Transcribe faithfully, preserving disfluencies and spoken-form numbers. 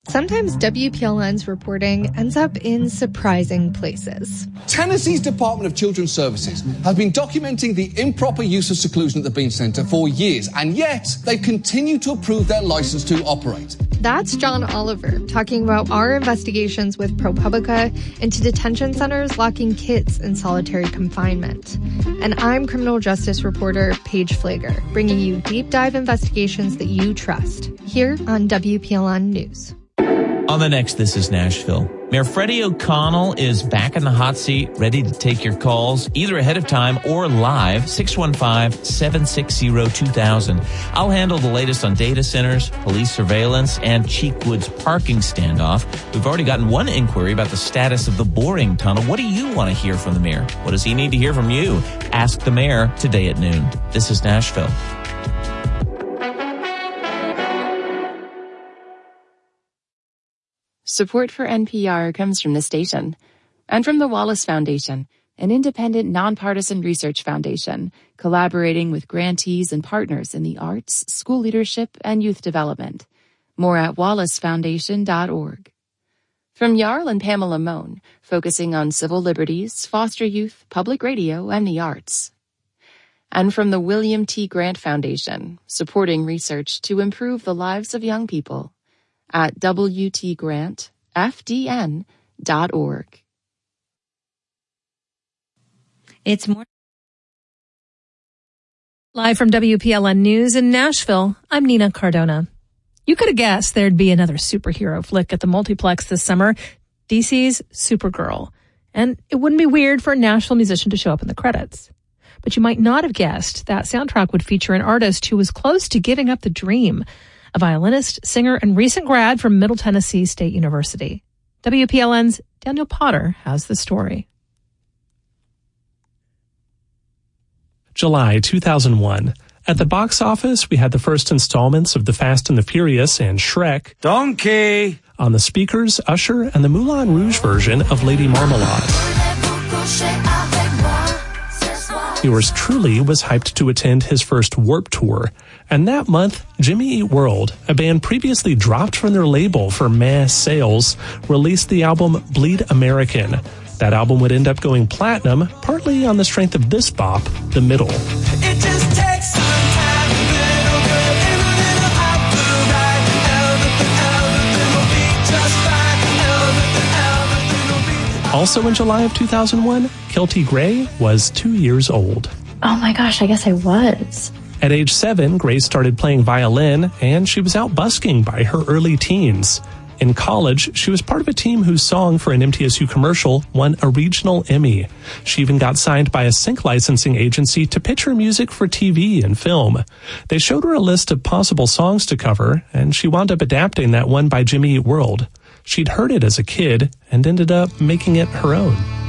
Sometimes W P L N's reporting ends up in surprising places. Tennessee's Department of Children's Services has been documenting the improper use of seclusion at the Bean Center for years, and yet they continue to approve their license to operate. That's John Oliver talking about our investigations with ProPublica into detention centers locking kids in solitary confinement. And I'm criminal justice reporter Paige Flager, bringing you deep dive investigations that you trust here on W P L N News. On the next This is Nashville, Mayor Freddie O'Connell is back in the hot seat, ready to take your calls, either ahead of time or live, six one five, seven six zero, two thousand. I'll handle the latest on data centers, police surveillance, and Cheekwood's parking standoff. We've already gotten one inquiry about the status of the boring tunnel. What do you want to hear from the mayor? What does he need to hear from you? Ask the mayor today at noon. This is Nashville. Support for N P R comes from the station and from the Wallace Foundation, an independent, nonpartisan research foundation collaborating with grantees and partners in the arts, school leadership, and youth development. More at wallace foundation dot org. From Jarl and Pamela Mohn, focusing on civil liberties, foster youth, public radio, and the arts. And from the William T. Grant Foundation, supporting research to improve the lives of young people. At w t grant f d n dot org. It's more live from W P L N News in Nashville. I'm Nina Cardona. You could have guessed there'd be another superhero flick at the multiplex this summer, D C's Supergirl. And it wouldn't be weird for a Nashville musician to show up in the credits. But you might not have guessed that soundtrack would feature an artist who was close to giving up the dream. A violinist, singer, and recent grad from Middle Tennessee State University. W P L N's Daniel Potter has the story. July two thousand one. At the box office, we had the first installments of The Fast and the Furious and Shrek. Donkey! On the speakers, Usher and the Moulin Rouge version of Lady Marmalade. Yours truly was hyped to attend his first Warped Tour. And that month, Jimmy Eat World, a band previously dropped from their label for meh sales, released the album Bleed American. That album would end up going platinum, partly on the strength of this bop, The Middle. It just takes some time, a little good, and a little out to right. Everything, everything will be just fine. Everything, everything will be. Also in July of two thousand one, Kelty Gray was two years old. Oh my gosh, I guess I was. At age seven, Grace started playing violin, and she was out busking by her early teens. In college, she was part of a team whose song for an M T S U commercial won a regional Emmy. She even got signed by a sync licensing agency to pitch her music for T V and film. They showed her a list of possible songs to cover, and she wound up adapting that one by Jimmy Eat World. She'd heard it as a kid and ended up making it her own.